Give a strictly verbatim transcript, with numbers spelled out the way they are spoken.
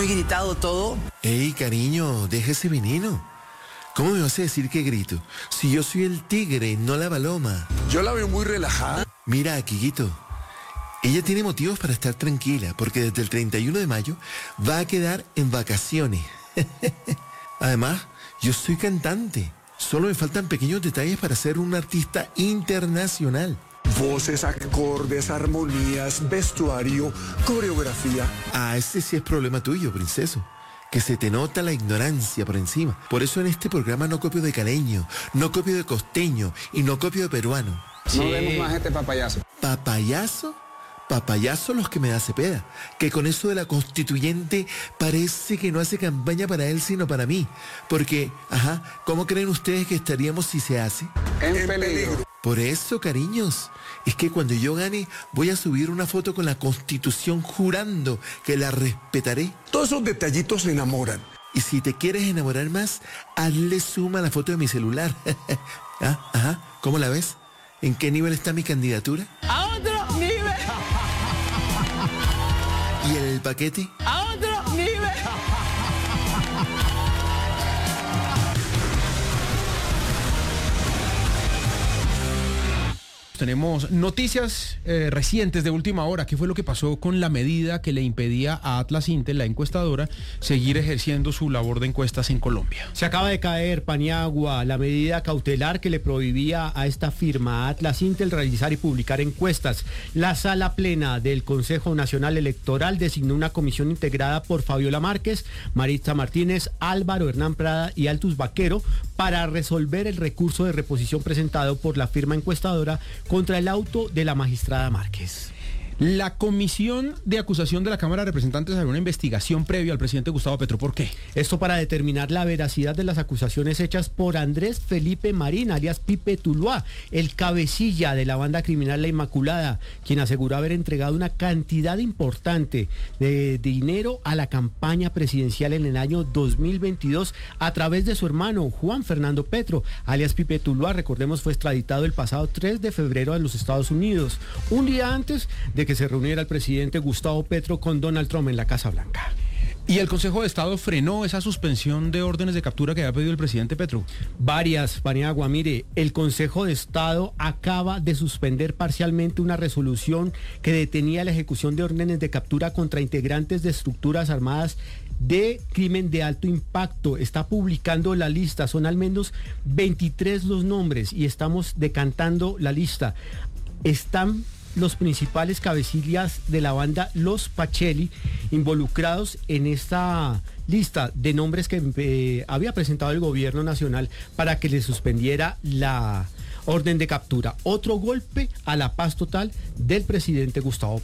muy gritado todo. Ey, cariño, deja ese veneno. ¿Cómo me vas a decir que grito? Si yo soy el tigre, no la paloma. Yo la veo muy relajada. Mira, Kikito, ella tiene motivos para estar tranquila, porque desde el treinta y uno de mayo va a quedar en vacaciones. Además, yo soy cantante. Solo me faltan pequeños detalles para ser un artista internacional. Voces, acordes, armonías, vestuario, coreografía. Ah, ese sí es problema tuyo, princeso. Que se te nota la ignorancia por encima. Por eso en este programa no copio de caleño, no copio de costeño y no copio de peruano. Sí. No vemos más este papayazo. ¿Papayazo? Papayazo los que me da Cepeda. Que con eso de la constituyente parece que no hace campaña para él sino para mí. Porque, ajá, ¿cómo creen ustedes que estaríamos si se hace? En, en peligro. peligro. Por eso, cariños, es que cuando yo gane voy a subir una foto con la Constitución jurando que la respetaré. Todos esos detallitos se enamoran. Y si te quieres enamorar más, hazle suma a la foto de mi celular. ¿Ah? Ajá, ¿cómo la ves? ¿En qué nivel está mi candidatura? ¡A otro nivel! ¿Y el paquete? ¡A otro nivel! Tenemos noticias eh, recientes de última hora. ¿Qué fue lo que pasó con la medida que le impedía a Atlas Intel, la encuestadora, seguir ejerciendo su labor de encuestas en Colombia? Se acaba de caer, Paniagua, la medida cautelar que le prohibía a esta firma, a Atlas Intel, realizar y publicar encuestas. La sala plena del Consejo Nacional Electoral designó una comisión integrada por Fabiola Márquez, Maritza Martínez, Álvaro Hernán Prada y Altus Vaquero para resolver el recurso de reposición presentado por la firma encuestadora contra el auto de la magistrada Márquez. La Comisión de Acusación de la Cámara de Representantes hará una investigación previa al presidente Gustavo Petro. ¿Por qué? Esto para determinar la veracidad de las acusaciones hechas por Andrés Felipe Marín, alias Pipe Tuluá, el cabecilla de la banda criminal La Inmaculada, quien aseguró haber entregado una cantidad importante de dinero a la campaña presidencial en el año dos mil veintidós a través de su hermano Juan Fernando Petro, alias Pipe Tuluá. Recordemos, fue extraditado el pasado tres de febrero a los Estados Unidos, un día antes de que se reuniera el presidente Gustavo Petro con Donald Trump en la Casa Blanca. ¿Y el Consejo de Estado frenó esa suspensión de órdenes de captura que había pedido el presidente Petro? Varias, Paniagua. Mire, el Consejo de Estado acaba de suspender parcialmente una resolución que detenía la ejecución de órdenes de captura contra integrantes de estructuras armadas de crimen de alto impacto. Está publicando la lista, son al menos veintitrés los nombres y estamos decantando la lista. Están los principales cabecillas de la banda Los Pacelli involucrados en esta lista de nombres que eh, había presentado el gobierno nacional para que le suspendiera la orden de captura. Otro golpe a la paz total del presidente Gustavo